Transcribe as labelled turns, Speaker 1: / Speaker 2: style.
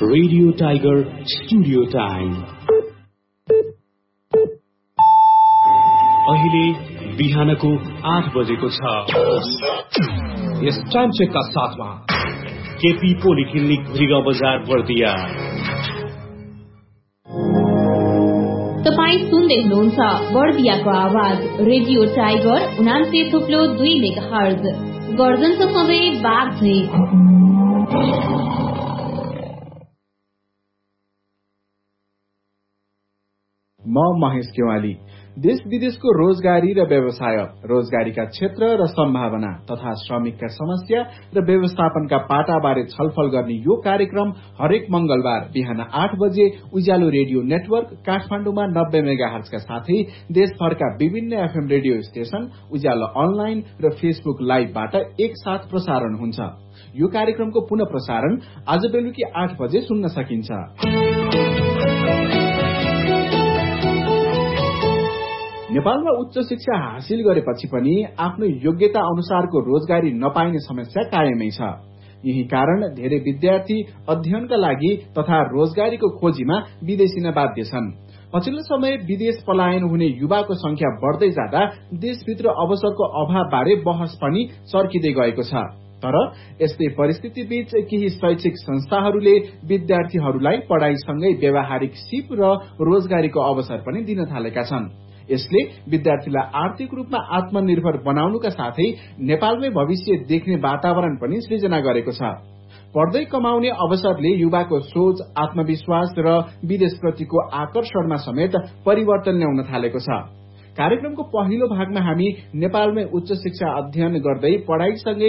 Speaker 1: Radio tiger studio time. अहिले बिहानको 8 बजेको छ। यस टाइम चेकका साथमा केपी पोलिक्लिनिक भुरिगाउँ बजार बर्दिया।
Speaker 2: तपाई सुन्दै हुनुहुन्छ बर्दियाको आवाज रेडियो टाइगर 89.2 मेगाहर्ज गर्जनको समय बाघ।
Speaker 3: म महेश केवाली। देश विदेशको रोजगारी र व्यवसाय, रोजगारीका क्षेत्र र सम्भावना तथा श्रमिकका समस्या र व्यवस्थापनका पाटाबारे छलफल गर्ने यो कार्यक्रम हरेक मंगलबार बिहान 8 बजे उज्यालो रेडियो नेटवर्क काठमाडौँमा 90 मेगाहर्जका साथै देशभरका विभिन्न एफएम रेडियो स्टेशन, उज्यालो अनलाइन र फेसबुक लाइभबाट एकसाथ प्रसारण हुन्छ। यो कार्यक्रमको पुनः प्रसारण आज बेलुकी 8 बजे सुन्न सकिन्छ। नेपालमा उच्च शिक्षा हासिल गरेपछि पनि आफ्नो योग्यता अनुसारको रोजगारी नपाइने समस्या कायमै छ। यही कारण धेरै विद्यार्थी अध्ययनका लागि तथा रोजगारीको खोजीमा विदेशिन बाध्य छन्। पछिल्लो समय विदेश पलायन हुने युवाको संख्या बढ्दै जाँदा देशभित्र अवसरको अभाव बारे बहस पनि चर्किँदै गएको छ। तर यस्तै परिस्थिति बीच केही शैक्षिक संस्थाहरूले विद्यार्थीहरूलाई पढ़ाईसँगै व्यावहारिक सिप र रोजगारीको अवसर पनि दिन थालेका छन्। यसले विद्यार्थीलाई आर्थिक रूपमा आत्मनिर्भर बनाउनुका साथै नेपालमै भविष्य देख्ने वातावरण पनि सृजना गरेको छ। पढ्दै कमाउने अवसरले युवाको सोच, आत्मविश्वास र विदेशप्रतिको आकर्षणमा समेत परिवर्तन ल्याउन थालेको छ। कार्यक्रमको पहिलो भागमा हामी नेपालमै उच्च शिक्षा अध्ययन गर्दै पढ़ाईसँगै